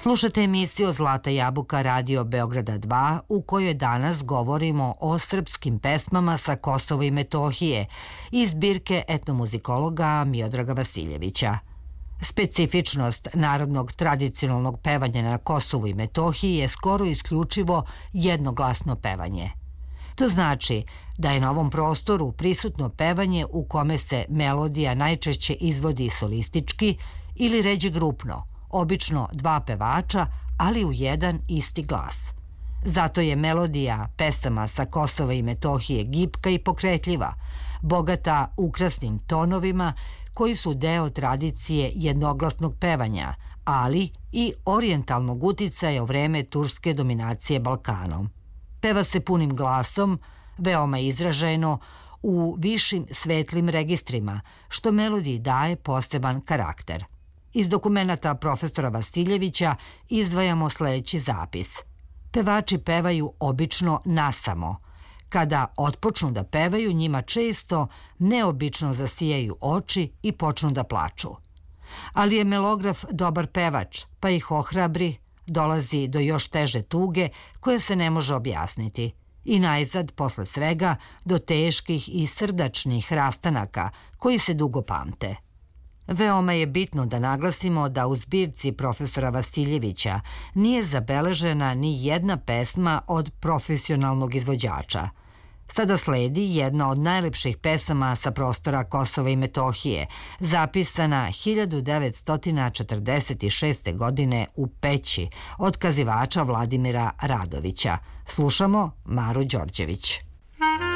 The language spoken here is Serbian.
Slušate emisiju Zlata jabuka Radio Beograda 2 u kojoj danas govorimo o srpskim pesmama sa Kosova i Metohije iz zbirke etnomuzikologa Miodraga Vasiljevića. Specifičnost narodnog tradicionalnog pevanja na Kosovu i Metohiji je skoro isključivo jednoglasno pevanje. To znači da je na ovom prostoru prisutno pevanje u kome se melodija najčešće izvodi solistički ili ređe grupno, obično dva pevača, ali u jedan isti glas. Zato je melodija pesama sa Kosova i Metohije gibka i pokretljiva, bogata ukrasnim tonovima koji su deo tradicije jednoglasnog pevanja, ali i orijentalnog uticaja u vreme turske dominacije Balkanom. Peva se punim glasom, veoma izražajno, u višim svetlim registrima, što melodiji daje poseban karakter. Iz dokumenata profesora Vasiljevića izdvajamo sledeći zapis. Pevači pevaju obično nasamo. Kada otpočnu da pevaju, njima često neobično zasijaju oči i počnu da plaču. Ali je melograf dobar pevač, pa ih ohrabri, dolazi do još teže tuge koje se ne može objasniti. I najzad, posle svega, do teških i srdačnih rastanaka koji se dugo pamte. Veoma je bitno da naglasimo da u zbirci profesora Vasiljevića nije zabeležena ni jedna pesma od profesionalnog izvođača. Sada sledi jedna od najlepših pesama sa prostora Kosova i Metohije, zapisana 1946. godine u Peći od kazivača Vladimira Radovića. Slušamo Maru Đorđević.